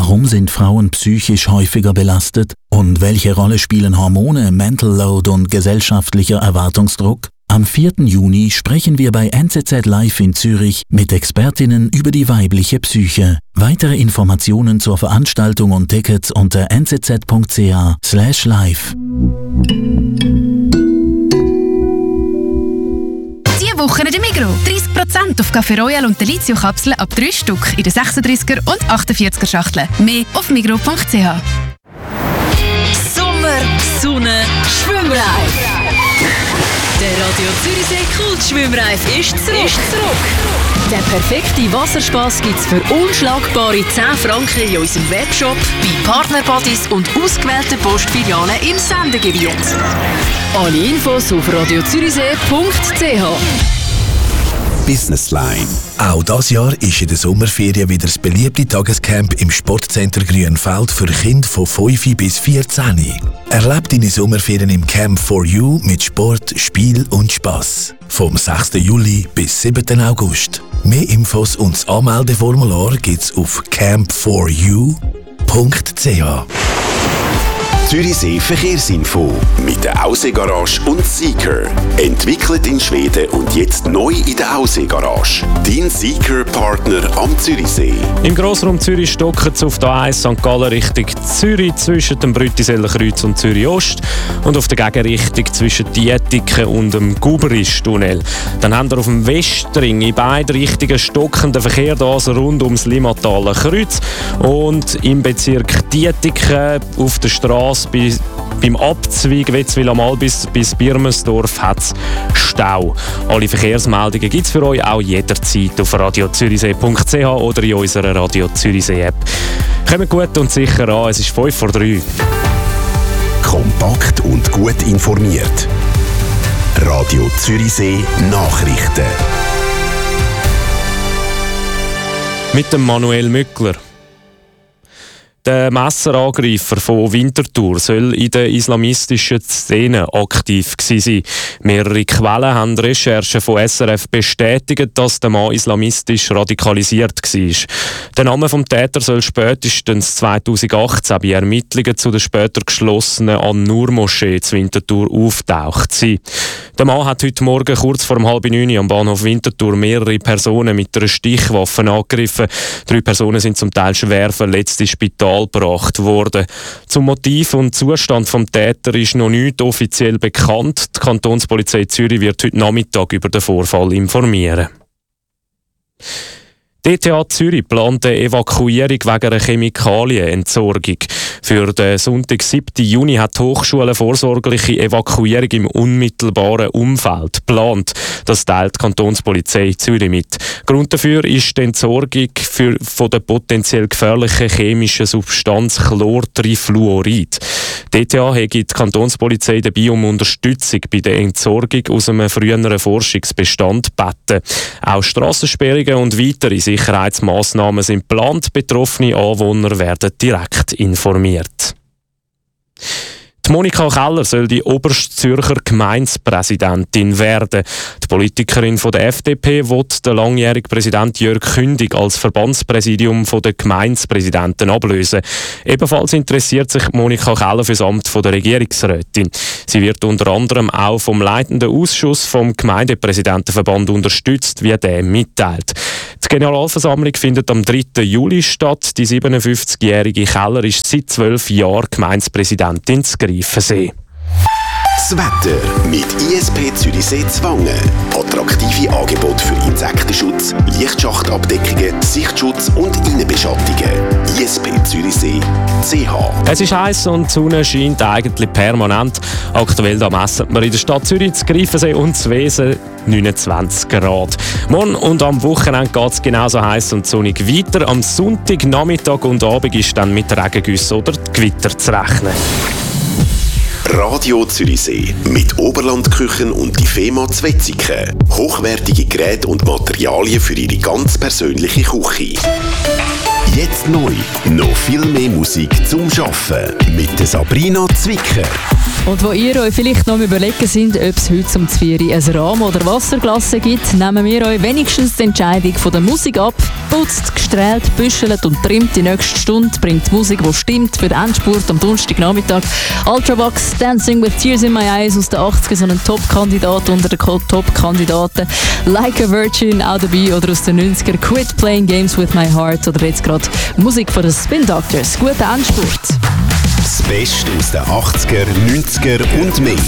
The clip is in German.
Warum sind Frauen psychisch häufiger belastet? Und welche Rolle spielen Hormone, Mental Load und gesellschaftlicher Erwartungsdruck? Am 4. Juni sprechen wir bei NZZ Live in Zürich mit Expertinnen über die weibliche Psyche. Weitere Informationen zur Veranstaltung und Tickets unter nzz.ch/live. Diese Woche in der Migros. 30% auf Café Royal und Delizio-Kapseln ab 3 Stück in den 36er und 48er Schachteln. Mehr auf migros.ch. Sommer, Sonne, Schwimmreif. Der Radio Zürichsee Kultschwimmreif ist zurück. Den perfekten Wasserspaß gibt's für unschlagbare 10 Franken in unserem Webshop, bei Partnerbodies und ausgewählten Postfilialen im Sendegebiet. Alle Infos auf radiozürichsee.ch. Businessline. Auch dieses Jahr ist in der Sommerferien wieder das beliebte Tagescamp im Sportcenter Grünfeld für Kinder von 5 bis 14. Erlebt deine Sommerferien im Camp for You mit Sport, Spiel und Spass. Vom 6. Juli bis 7. August. Mehr Infos und das Anmeldeformular gibt's auf camp4u.ch. Zürichsee Verkehrsinfo mit der Aussee-Garage und Seeker. Entwickelt in Schweden und jetzt neu in der Aussee-Garage. Dein Seeker-Partner am Zürichsee. Im Grossraum Zürich stocken es auf der A1 St. Gallen Richtung Zürich zwischen dem Brütiseller Kreuz und Zürich Ost und auf der Gegenrichtung zwischen Dietiken und dem Guberisch-Tunnel. Dann haben wir auf dem Westring in beiden Richtungen stockenden Verkehr rund ums Limmataler Kreuz und im Bezirk Dietiken auf der Straße beim Abzweig Wetzwil am Albis bis Birmensdorf hat es Stau. Alle Verkehrsmeldungen gibt es für euch auch jederzeit auf radiozürichsee.ch oder in unserer Radio Zürichsee App. Kommt gut und sicher an, es ist 5 vor 3. Kompakt und gut informiert. Radio Zürichsee Nachrichten. Mit dem Manuel Mückler. Der Messerangreifer von Winterthur soll in der islamistischen Szene aktiv gewesen sein. Mehrere Quellen haben Recherchen von SRF bestätigt, dass der Mann islamistisch radikalisiert war. Der Name des Täters soll spätestens 2018 bei Ermittlungen zu der später geschlossenen An-Nur-Moschee zu Winterthur auftaucht sein. Der Mann hat heute Morgen kurz vor 8:30 am Bahnhof Winterthur mehrere Personen mit einer Stichwaffe angegriffen. 3 Personen sind zum Teil schwer verletzt ins Spital gebracht worden. Zum Motiv und Zustand des Täters ist noch nicht offiziell bekannt. Die Kantonspolizei Zürich wird heute Nachmittag über den Vorfall informieren. Die ETH Zürich plant eine Evakuierung wegen einer Chemikalienentsorgung. Für den Sonntag, 7. Juni, hat die Hochschule eine vorsorgliche Evakuierung im unmittelbaren Umfeld geplant. Das teilt die Kantonspolizei Zürich mit. Grund dafür ist die Entsorgung von der potenziell gefährlichen chemischen Substanz Chlortrifluorid. Die ETH hat die Kantonspolizei dabei um Unterstützung bei der Entsorgung aus einem früheren Forschungsbestand gebeten. Auch Strassensperrungen und weitere Sicherheitsmaßnahmen sind geplant. Betroffene Anwohner werden direkt informiert. Die Monika Keller soll die Oberstzürcher Gemeindepräsidentin werden. Die Politikerin von der FDP will den langjährigen Präsident Jörg Kündig als Verbandspräsidium der Gemeindepräsidenten ablösen. Ebenfalls interessiert sich Monika Keller für das Amt der Regierungsrätin. Sie wird unter anderem auch vom leitenden Ausschuss vom Gemeindepräsidentenverband unterstützt, wie der mitteilt. Die Generalversammlung findet am 3. Juli statt. Die 57-jährige Keller ist seit 12 Jahren Gemeindepräsidentin zu Greifensee. Das Wetter mit ISP Zürichsee Zwangen. Attraktive Angebote für Insektenschutz, Lichtschachtabdeckungen, Sichtschutz und Innenbeschattungen. ISP Zürichsee.ch. Es ist heiß und die Sonne scheint eigentlich permanent. Aktuell da messen wir in der Stadt Zürich, zu Greifensee und zu Wesen 29 Grad. Morgen und am Wochenende geht es genauso heiß und sonnig weiter. Am Sonntag, Nachmittag und Abend ist dann mit Regengüssen oder Gewitter zu rechnen. Radio Zürichsee mit Oberlandküchen und die FEMA Zwetzigen. Hochwertige Geräte und Materialien für Ihre ganz persönliche Küche. Jetzt jetzt neu. Noch viel mehr Musik zum Schaffen. Mit der Sabrina Zwicker. Und wo ihr euch vielleicht noch überlegen sind, ob es heute um 4 Uhr ein Rahm- oder Wasserglasse gibt, nehmen wir euch wenigstens die Entscheidung von der Musik ab. Putzt, gestrählt, büschelt und trimmt die nächste Stunde, bringt Musik, die stimmt für den Endspurt am Donnerstagnachmittag. Ultravox, Dancing with Tears in My Eyes aus den 80ern, so ein Top-Kandidat unter den Top-Kandidaten. Like a Virgin auch dabei, oder aus den 90ern Quit Playing Games with My Heart, oder jetzt gerade Musik von den Spin Doctors. Guten Endspurt! Das Beste aus den 80er, 90er und mehr.